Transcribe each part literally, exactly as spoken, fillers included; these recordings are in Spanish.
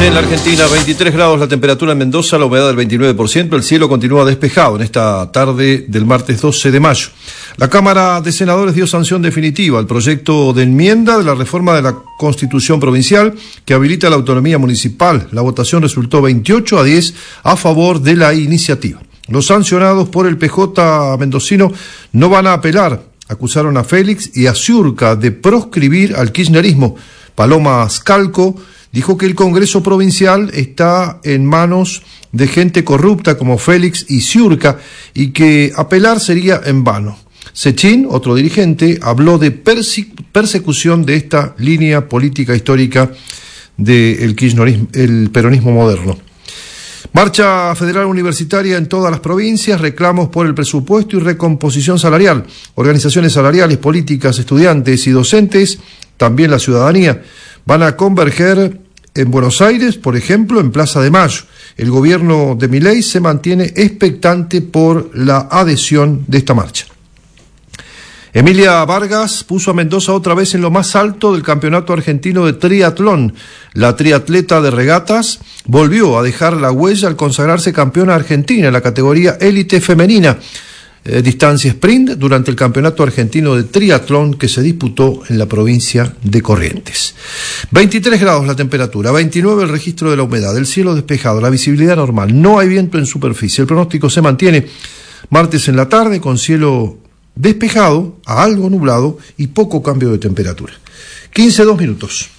En la Argentina, veintitrés grados la temperatura en Mendoza, la humedad del veintinueve por ciento, el cielo continúa despejado en esta tarde del martes doce de mayo. La Cámara de Senadores dio sanción definitiva al proyecto de enmienda de la reforma de la Constitución Provincial que habilita la autonomía municipal. La votación resultó veintiocho a diez a favor de la iniciativa. Los sancionados por el P J mendocino no van a apelar. Acusaron a Félix y a Ciurca de proscribir al kirchnerismo. Paloma Scalco dijo que el Congreso Provincial está en manos de gente corrupta como Félix y Ciurca y que apelar sería en vano. Sechín, otro dirigente, habló de perse- persecución de esta línea política histórica del kirchnerismo, el peronismo moderno. Marcha federal universitaria en todas las provincias, reclamos por el presupuesto y recomposición salarial. Organizaciones salariales, políticas, estudiantes y docentes, también la ciudadanía, van a converger en Buenos Aires, por ejemplo, en Plaza de Mayo. El gobierno de Milei se mantiene expectante por la adhesión de esta marcha. Emilia Vargas puso a Mendoza otra vez en lo más alto del campeonato argentino de triatlón. La triatleta de regatas volvió a dejar la huella al consagrarse campeona argentina en la categoría élite femenina. Eh, distancia sprint durante el campeonato argentino de triatlón que se disputó en la provincia de Corrientes. veintitrés grados la temperatura, veintinueve el registro de la humedad, el cielo despejado, la visibilidad normal, no hay viento en superficie. El pronóstico se mantiene martes en la tarde con cielo despejado a algo nublado y poco cambio de temperatura. quince, dos minutos.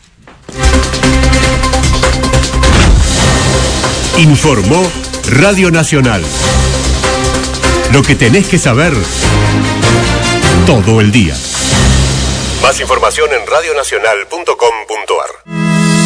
Informó Radio Nacional. Lo que tenés que saber todo el día. Más información en radionacional punto com punto ar.